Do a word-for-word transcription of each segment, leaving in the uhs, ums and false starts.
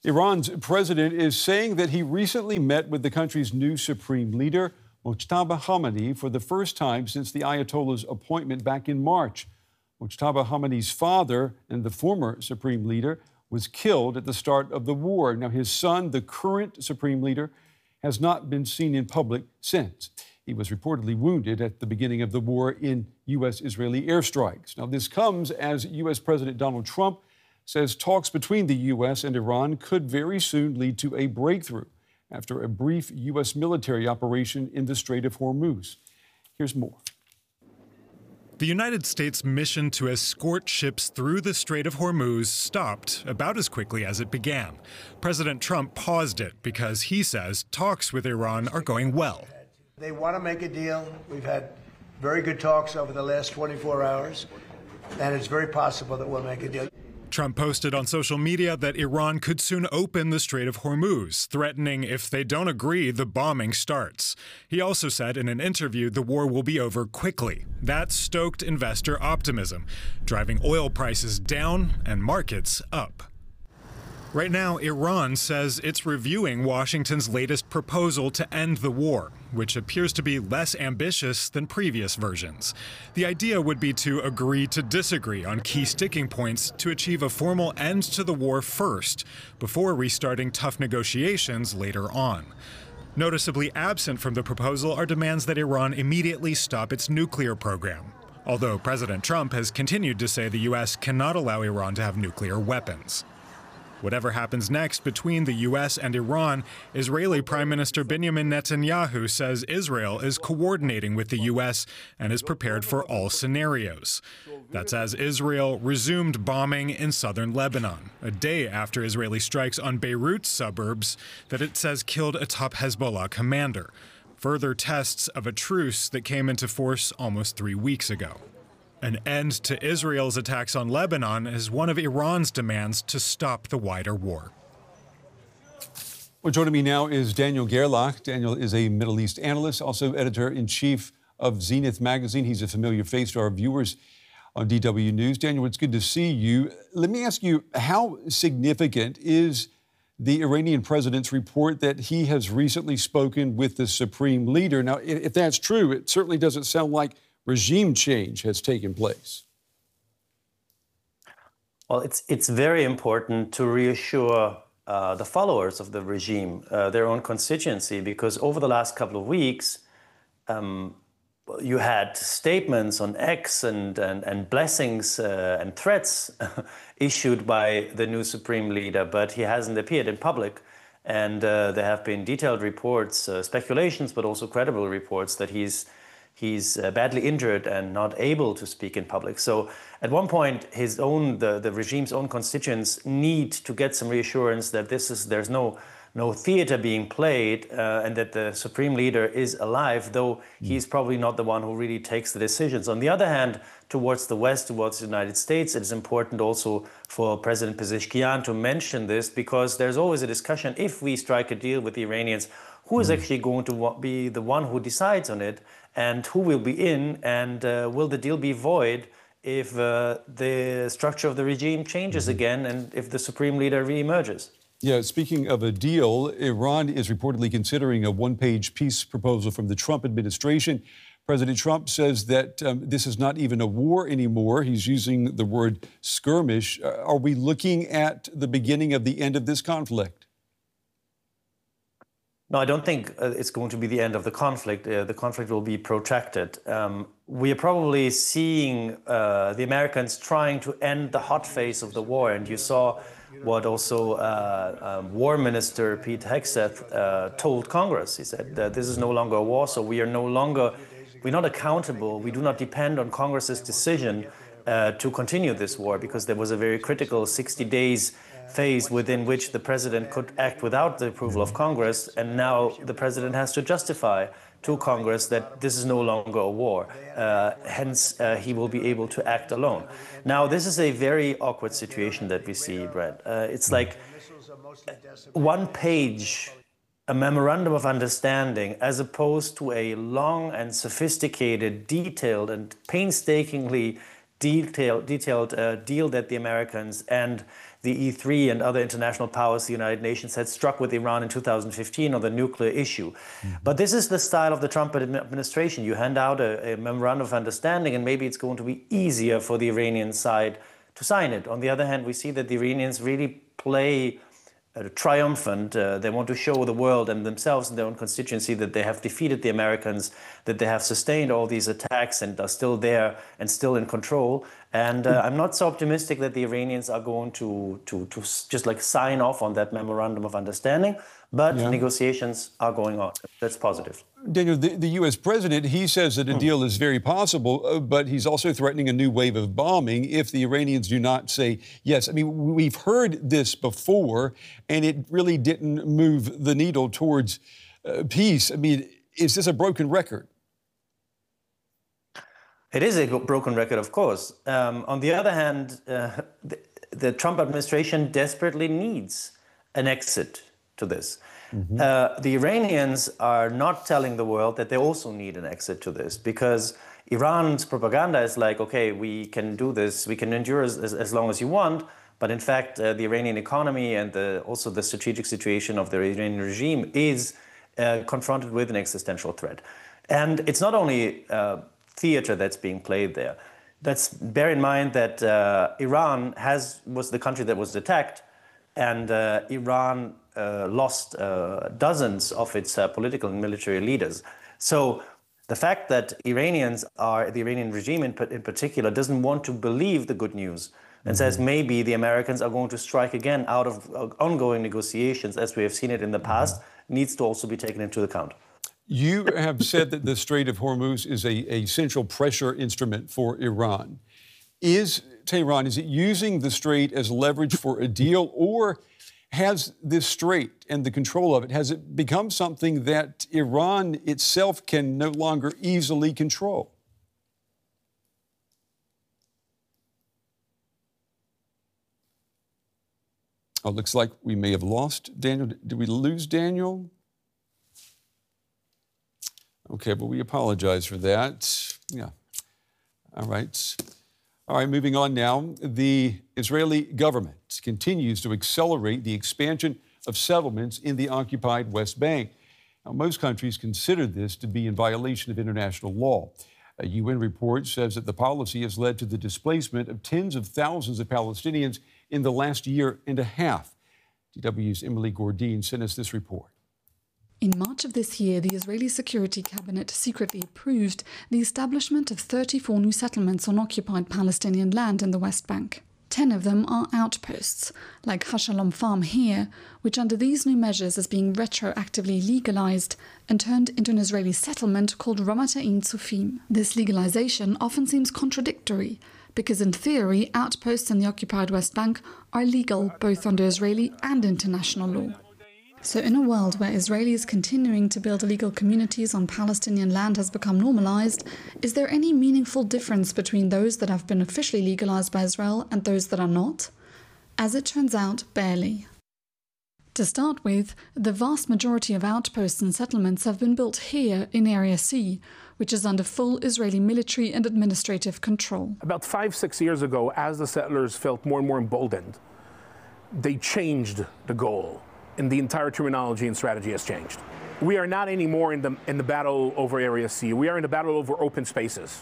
Iran's president is saying that he recently met with the country's new supreme leader, Mojtaba Khamenei, for the first time since the Ayatollah's appointment back in March. Mojtaba Khamenei's father and the former supreme leader was killed at the start of the war. Now, his son, the current supreme leader, has not been seen in public since. He was reportedly wounded at the beginning of the war in U S Israeli airstrikes. Now, this comes as U S President Donald Trump says talks between the U S and Iran could very soon lead to a breakthrough after a brief U S military operation in the Strait of Hormuz. Here's more. The United States' mission to escort ships through the Strait of Hormuz stopped about as quickly as it began. President Trump paused it because he says talks with Iran are going well. They want to make a deal. We've had very good talks over the last twenty-four hours, and it's very possible that we'll make a deal. Trump posted on social media that Iran could soon open the Strait of Hormuz, threatening if they don't agree, the bombing starts. He also said in an interview the war will be over quickly. That stoked investor optimism, driving oil prices down and markets up. Right now, Iran says it's reviewing Washington's latest proposal to end the war, which appears to be less ambitious than previous versions. The idea would be to agree to disagree on key sticking points to achieve a formal end to the war first, before restarting tough negotiations later on. Noticeably absent from the proposal are demands that Iran immediately stop its nuclear program, although President Trump has continued to say the U S cannot allow Iran to have nuclear weapons. Whatever happens next between the U S and Iran, Israeli Prime Minister Benjamin Netanyahu says Israel is coordinating with the U S and is prepared for all scenarios. That's as Israel resumed bombing in southern Lebanon, a day after Israeli strikes on Beirut's suburbs that it says killed a top Hezbollah commander. Further tests of a truce that came into force almost three weeks ago. An end to Israel's attacks on Lebanon is one of Iran's demands to stop the wider war. Well, joining me now is Daniel Gerlach. Daniel is a Middle East analyst, also editor-in-chief of Zenith Magazine. He's a familiar face to our viewers on D W News. Daniel, it's good to see you. Let me ask you, how significant is the Iranian president's report that he has recently spoken with the supreme leader? Now, if that's true, it certainly doesn't sound like regime change has taken place. Well, it's it's very important to reassure uh, the followers of the regime, uh, their own constituency, because over the last couple of weeks, um, you had statements on X and, and, and blessings uh, and threats issued by the new supreme leader, but he hasn't appeared in public. And uh, there have been detailed reports, uh, speculations, but also credible reports that he's He's uh, badly injured and not able to speak in public. So at one point, his own, the, the regime's own constituents need to get some reassurance that this is there's no no theater being played uh, and that the supreme leader is alive, though he's probably not the one who really takes the decisions. On the other hand, towards the West, towards the United States, it is important also for President Pezeshkian to mention this, because there's always a discussion, if we strike a deal with the Iranians, who is actually going to be the one who decides on it, and who will be in, and uh, will the deal be void if uh, the structure of the regime changes again and if the supreme leader reemerges? Yeah, speaking of a deal, Iran is reportedly considering a one-page peace proposal from the Trump administration. President Trump says that um, this is not even a war anymore. He's using the word skirmish. Uh, are we looking at the beginning of the end of this conflict? No, I don't think uh, it's going to be the end of the conflict. Uh, the conflict will be protracted. Um, we are probably seeing uh, the Americans trying to end the hot phase of the war. And you saw what also uh, um, War Minister Pete Hegseth uh, told Congress. He said that this is no longer a war, so we are no longer, we're not accountable. We do not depend on Congress's decision uh, to continue this war, because there was a very critical sixty days phase within which the president could act without the approval of Congress, and now the president has to justify to Congress that this is no longer a war. Uh, hence, uh, he will be able to act alone. Now, this is a very awkward situation that we see, Brett. Uh, it's like one page, a memorandum of understanding, as opposed to a long and sophisticated, detailed and painstakingly detailed, detailed uh, deal that the Americans and the E three and other international powers, the United Nations, had struck with Iran in two thousand fifteen on the nuclear issue. Mm-hmm. But this is the style of the Trump administration. You hand out a, a memorandum of understanding, and maybe it's going to be easier for the Iranian side to sign it. On the other hand, we see that the Iranians really play uh, triumphant. Uh, they want to show the world and themselves and their own constituency that they have defeated the Americans, that they have sustained all these attacks and are still there and still in control. And uh, I'm not so optimistic that the Iranians are going to, to, to just like sign off on that memorandum of understanding, but yeah. negotiations are going on. That's positive. Daniel, the, the U S president, he says that a deal is very possible, uh, but he's also threatening a new wave of bombing if the Iranians do not say yes. I mean, we've heard this before, and it really didn't move the needle towards uh, peace. I mean, is this a broken record? It is a broken record, of course. Um, on the other hand, uh, the, the Trump administration desperately needs an exit to this. Mm-hmm. Uh, the Iranians are not telling the world that they also need an exit to this, because Iran's propaganda is like, okay, we can do this, we can endure as, as, as long as you want, but in fact, uh, the Iranian economy and the, also the strategic situation of the Iranian regime is uh, confronted with an existential threat. And it's not only uh, theater that's being played there. Let's bear in mind that uh, Iran has was the country that was attacked, and uh, Iran uh, lost uh, dozens of its uh, political and military leaders. So the fact that Iranians are, the Iranian regime in, in particular, doesn't want to believe the good news and mm-hmm. says maybe the Americans are going to strike again out of uh, ongoing negotiations, as we have seen it in the past, mm-hmm. needs to also be taken into account. You have said that the Strait of Hormuz is a, a central pressure instrument for Iran. Is Tehran, is it using the strait as leverage for a deal, or has this strait and the control of it, has it become something that Iran itself can no longer easily control? Oh, looks like we may have lost Daniel. Did we lose Daniel? Okay, but we apologize for that. Yeah. All right. All right, moving on now. The Israeli government continues to accelerate the expansion of settlements in the occupied West Bank. Now, most countries consider this to be in violation of international law. A U N report says that the policy has led to the displacement of tens of thousands of Palestinians in the last year and a half. D W's Emily Gordine sent us this report. In March of this year, the Israeli Security Cabinet secretly approved the establishment of thirty-four new settlements on occupied Palestinian land in the West Bank. Ten of them are outposts, like Hashalom Farm here, which under these new measures is being retroactively legalized and turned into an Israeli settlement called Ramat Ein Tzofim. This legalization often seems contradictory, because in theory, outposts in the occupied West Bank are legal both under Israeli and international law. So in a world where Israelis continuing to build illegal communities on Palestinian land has become normalized, is there any meaningful difference between those that have been officially legalized by Israel and those that are not? As it turns out, barely. To start with, the vast majority of outposts and settlements have been built here in Area C, which is under full Israeli military and administrative control. About five, six years ago, as the settlers felt more and more emboldened, they changed the goal. And the entire terminology and strategy has changed. We are not anymore in the, in the battle over Area C. We are in the battle over open spaces,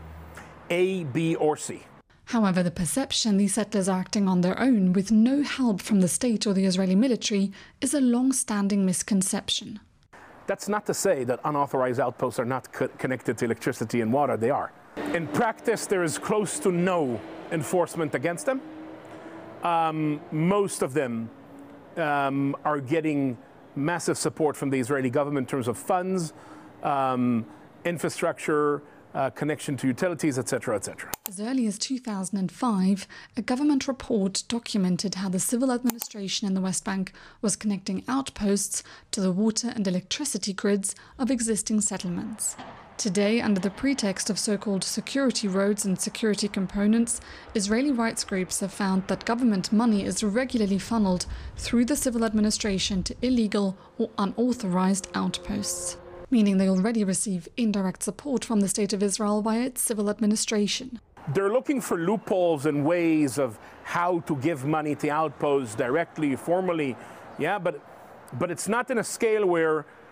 A, B, or C. However, the perception these settlers are acting on their own with no help from the state or the Israeli military is a long-standing misconception. That's not to say that unauthorized outposts are not co- connected to electricity and water. They are. In practice, there is close to no enforcement against them. Um, most of them Um, are getting massive support from the Israeli government in terms of funds, um, infrastructure, uh, connection to utilities, et cetera, et cetera. As early as two thousand five, a government report documented how the civil administration in the West Bank was connecting outposts to the water and electricity grids of existing settlements. Today, under the pretext of so-called security roads and security components, Israeli rights groups have found that government money is regularly funneled through the civil administration to illegal or unauthorized outposts, meaning they already receive indirect support from the State of Israel via its civil administration. they're looking for loopholes and ways of how to give money to outposts directly, formally, yeah, but but it's not in a scale where